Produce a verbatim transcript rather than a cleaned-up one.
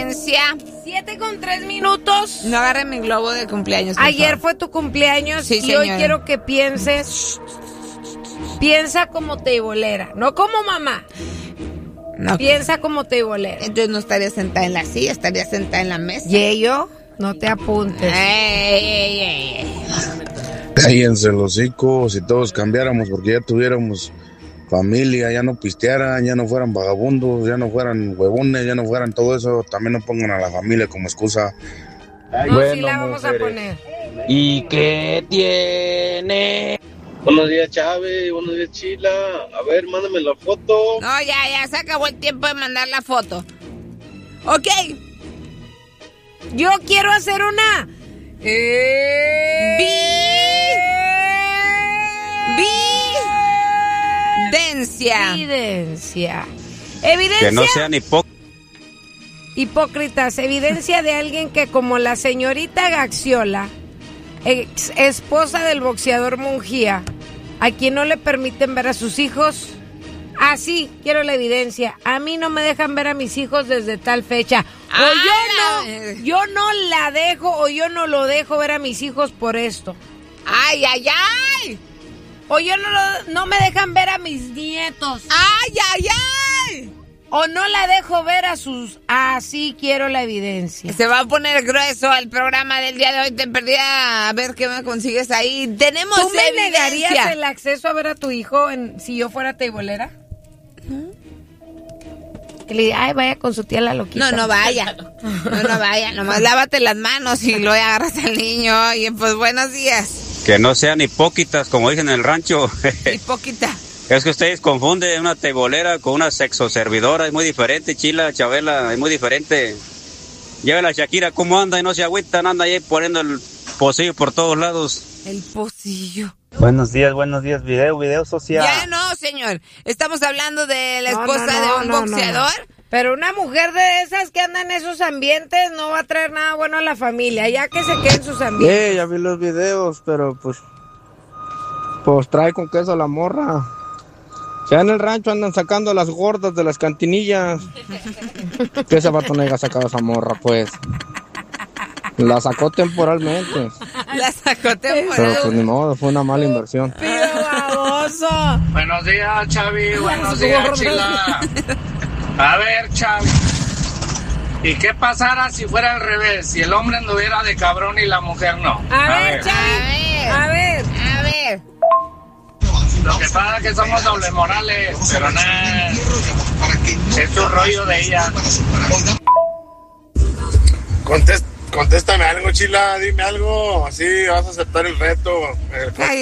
evidencia. Siete con tres minutos. No agarre mi globo de cumpleaños. Ayer favor. fue tu cumpleaños sí, y señora. hoy quiero que pienses. Piensa como teibolera, no como mamá. No. Piensa como teibolera. Entonces no estaría sentada en la silla, estaría sentada en la mesa. Y yo, no te apuntes. Ey, ey, ey. Cállense los hocicos, si todos cambiáramos porque ya tuviéramos familia, ya no pistearan, ya no fueran vagabundos, ya no fueran huevones, ya no fueran todo eso, también no pongan a la familia como excusa. No, bueno, sí la vamos mujeres. a poner. ¿Y qué tiene? Buenos días, Chávez. Buenos días, Chila. A ver, mándame la foto. No, ya, ya, se acabó el tiempo de mandar la foto. Ok. Yo quiero hacer una... Evidencia. Evidencia. Evidencia. Que no sean hipócritas. Hipócritas. Evidencia de alguien que, como la señorita Gaxiola, ex esposa del boxeador Mungía, a quien no le permiten ver a sus hijos. Así quiero la evidencia. A mí no me dejan ver a mis hijos desde tal fecha. O ah, yo no, yo no la dejo o yo no lo dejo ver a mis hijos por esto. Ay, ay, ay. O yo no, lo, no me dejan ver a mis nietos. Ay, ay, ay. O no la dejo ver a sus... Así quiero la evidencia. Se va a poner grueso el programa del día de hoy. Te perdí a ver qué me consigues ahí. Tenemos ¿Tú me evidencia. negarías el acceso a ver a tu hijo en, si yo fuera teibolera? ¿Mm? Que le diga, ay, vaya con su tía la loquita. No, no vaya. No, no vaya. Nomás lávate las manos y luego agarras al niño. Oye, pues buenos días. Que no sean hipócritas, como dicen en el rancho. Hipócrita. Es que ustedes confunden una teibolera con una sexoservidora. Es muy diferente, Chila, Chabela, es muy diferente. Lleva la Shakira, ¿cómo anda? Y no se agüitan, anda ahí poniendo el pocillo por todos lados. El pocillo. Buenos días, buenos días. Video, video social. Ya no, señor. Estamos hablando de la esposa no, no, de un no, boxeador. No, no. Pero una mujer de esas que anda en esos ambientes no va a traer nada bueno a la familia, ya que se quede en sus ambientes. Sí, ya vi los videos, pero pues... Pues trae con queso la morra. Ya en el rancho andan sacando las gordas de las cantinillas. Que ese vato no haya sacado esa morra, pues. La sacó temporalmente. La sacó temporalmente. Pero pues ni modo, fue una mala inversión. ¡Pero baboso! Buenos días, Chavi. Buenos días, Chila. A ver, Chavi. ¿Y qué pasara si fuera al revés? Si el hombre anduviera de cabrón y la mujer no. A, a ver, ver, Chavi. A ver. A ver. Lo que pasa es que somos doble morales, pero nada. Es un rollo de ella. Contest, contéstame algo, Chila, dime algo. Así vas a aceptar el reto. El... Ay,